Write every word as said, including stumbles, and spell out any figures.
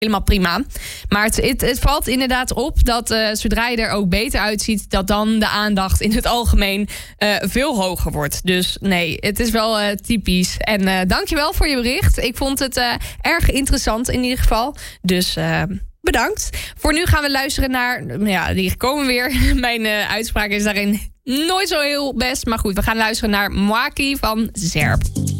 helemaal prima. Maar het, het, het valt inderdaad op dat uh, zodra je er ook beter uitziet, dat dan de aandacht in het algemeen uh, veel hoger wordt. Dus nee, het is wel uh, typisch. En uh, dankjewel voor je bericht. Ik vond het uh, erg interessant in ieder geval. Dus uh, bedankt. Voor nu gaan we luisteren naar... Ja, die komen weer. Mijn uh, uitspraak is daarin nooit zo heel best. Maar goed, we gaan luisteren naar Mwaki van Zerp.